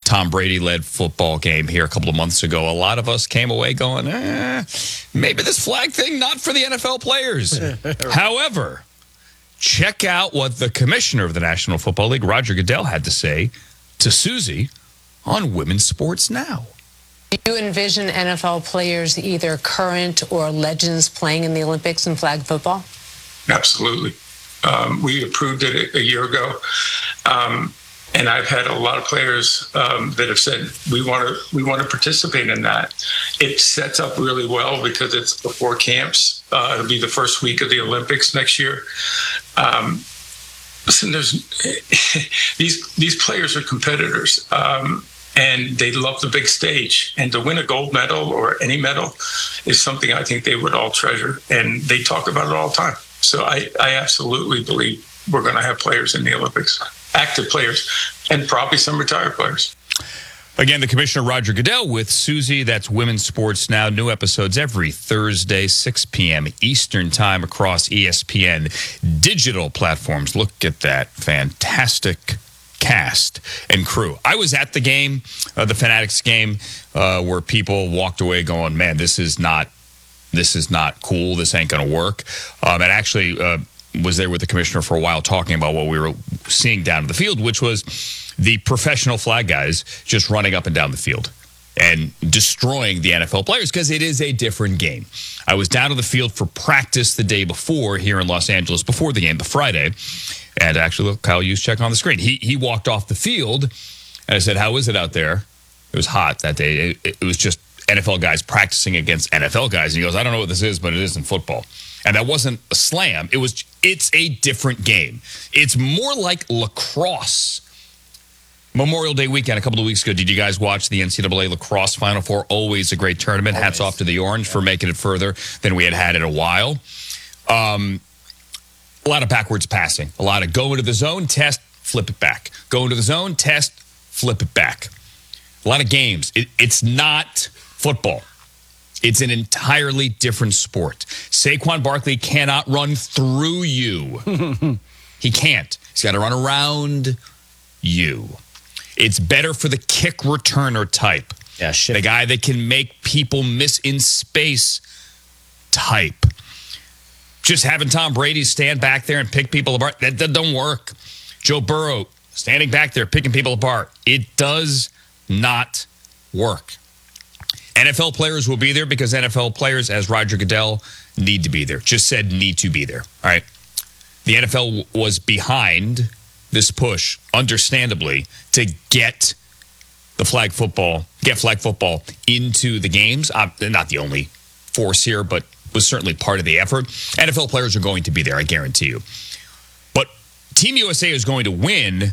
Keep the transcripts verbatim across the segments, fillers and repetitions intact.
Tom Brady-led football game here a couple of months ago, a lot of us came away going, eh, maybe this flag thing, not for the N F L players. However, check out what the commissioner of the National Football League, Roger Goodell, had to say to Susie on Women's Sports Now. Do you envision N F L players, either current or legends, playing in the Olympics in flag football? Absolutely. Um, we approved it a year ago. Um, and I've had a lot of players um, that have said, we want to we want to participate in that. It sets up really well because it's before camps. Uh, it'll be the first week of the Olympics next year. Um, listen, there's these these players are competitors. Um, And they love the big stage. And to win a gold medal or any medal is something I think they would all treasure. And they talk about it all the time. So I, I absolutely believe we're going to have players in the Olympics, active players, and probably some retired players. Again, the Commissioner, Roger Goodell, with Susie. That's Women's Sports Now. New episodes every Thursday, six p.m. Eastern Time across E S P N digital platforms. Look at that fantastic cast and crew. I was at the game, uh, the Fanatics game, uh, where people walked away going, man, this is not, this is not cool. This ain't going to work. Um, and actually uh, was there with the commissioner for a while talking about what we were seeing down in the field, which was the professional flag guys just running up and down the field and destroying the N F L players because it is a different game. I was down on the field for practice the day before here in Los Angeles, before the game, the Friday. And actually, look, Kyle Juszczyk on the screen. He he walked off the field, and I said, how is it out there? It was hot that day. It, it was just N F L guys practicing against N F L guys. And he goes, I don't know what this is, but it isn't football. And that wasn't a slam. It was, it's a different game. It's more like lacrosse. Memorial Day weekend a couple of weeks ago, did you guys watch the N C double A lacrosse Final Four? Always a great tournament. Always. Hats off to the Orange for making it further than we had had in a while. Um... A lot of backwards passing. A lot of go into the zone, test, flip it back. Go into the zone, test, flip it back. A lot of games. It, it's not football. It's an entirely different sport. Saquon Barkley cannot run through you. He can't. He's got to run around you. It's better for the kick returner type. Yeah, shit. The guy that can make people miss in space type. Just having Tom Brady stand back there and pick people apart, that, that don't work. Joe Burrow standing back there picking people apart. It does not work. N F L players will be there because N F L players, as Roger Goodell, need to be there. Just said need to be there. All right. The N F L was behind this push, understandably, to get the flag football, get flag football into the games. Uh, not the only force here, but was certainly part of the effort. N F L players are going to be there, I guarantee you. But Team U S A is going to win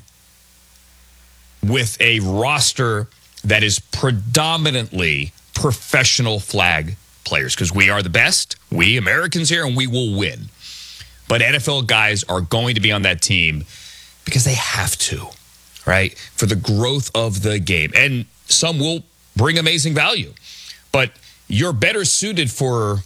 with a roster that is predominantly professional flag players because we are the best, we Americans here, and we will win. But N F L guys are going to be on that team because they have to, right? For the growth of the game. And some will bring amazing value. But you're better suited for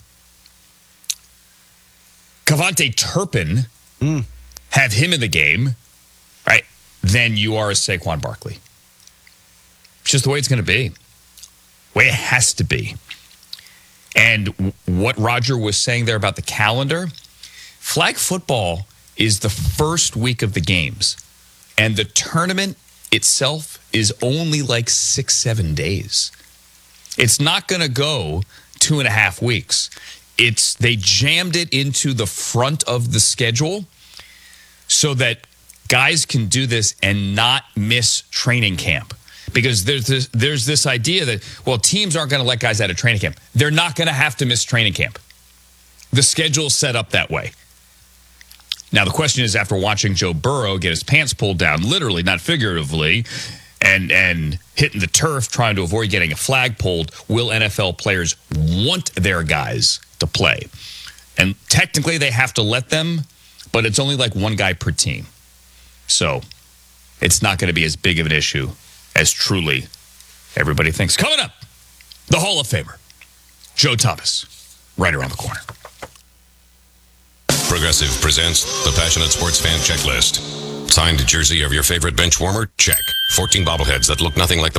Kevontae Turpin, mm. have him in the game, right, than you are as Saquon Barkley. It's just the way it's going to be. The way it has to be. And w- what Roger was saying there about the calendar, flag football is the first week of the games. And the tournament itself is only like six, seven days. It's not going to go two and a half weeks. It's they jammed it into the front of the schedule so that guys can do this and not miss training camp. Because there's this, there's this idea that, well, teams aren't going to let guys out of training camp. They're not going to have to miss training camp. The schedule's set up that way. Now, the question is, after watching Joe Burrow get his pants pulled down, literally, not figuratively, and and hitting the turf trying to avoid getting a flag pulled, will N F L players want their guys to play? And technically, they have to let them, but it's only like one guy per team. So it's not going to be as big of an issue as truly everybody thinks. Coming up, the Hall of Famer, Joe Thomas, right around the corner. Progressive presents the Passionate Sports Fan Checklist. Signed jersey of your favorite bench warmer? Check. fourteen bobbleheads that look nothing like the